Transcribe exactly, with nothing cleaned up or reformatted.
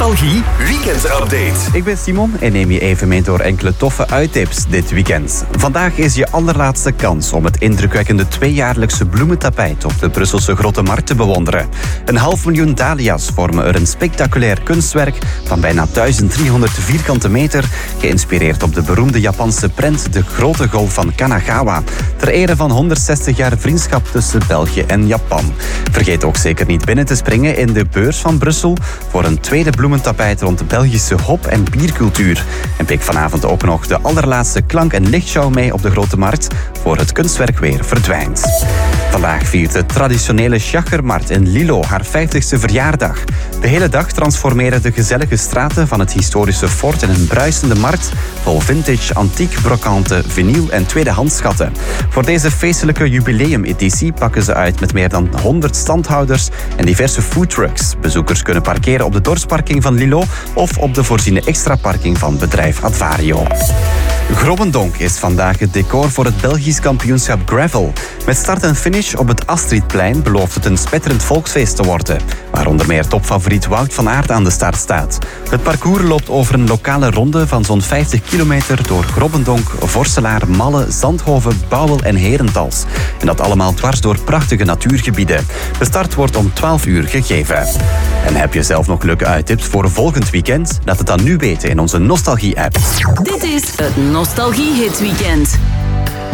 Nostalgie Weekend Update. Ik ben Simon en neem je even mee door enkele toffe uittips dit weekend. Vandaag is je allerlaatste kans om het indrukwekkende tweejaarlijkse bloementapijt op de Brusselse Grote Markt te bewonderen. Een half miljoen dahlia's vormen er een spectaculair kunstwerk van bijna duizend driehonderd vierkante meter, geïnspireerd op de beroemde Japanse prent De Grote Golf van Kanagawa, ter ere van honderdzestig jaar vriendschap tussen België en Japan. Vergeet ook zeker niet binnen te springen in de beurs van Brussel voor een tweede bloementapijt rond de Belgische hop- en biercultuur. En pik vanavond ook nog de allerlaatste klank- en lichtshow mee op de Grote Markt voor het kunstwerk weer verdwijnt. Vandaag viert de traditionele Schachermarkt in Lilo haar vijftigste verjaardag. De hele dag transformeren de gezellige straten van het historische fort in een bruisende markt vol vintage, antiek, brokante, vinyl en tweedehandsschatten. Voor deze feestelijke jubileumeditie pakken ze uit met meer dan honderd standhouders en diverse foodtrucks. Bezoekers kunnen parkeren op de dorpsparking van Lilo of op de voorziene extraparking van bedrijf Advario. Grobbendonk is vandaag het decor voor het Belgisch kampioenschap Gravel. Met start en finish op het Astridplein belooft het een spetterend volksfeest te worden, waar onder meer topfavoriet Wout van Aert aan de start staat. Het parcours loopt over een lokale ronde van zo'n vijftig kilometer door Grobbendonk, Vorselaar, Malle, Zandhoven, Bouwel en Herentals. En dat allemaal dwars door prachtige natuurgebieden. De start wordt om twaalf uur gegeven. En heb je zelf nog leuke uittips voor volgend weekend? Laat het dan nu weten in onze Nostalgie-app. Dit is het Nostalgie Hit Weekend.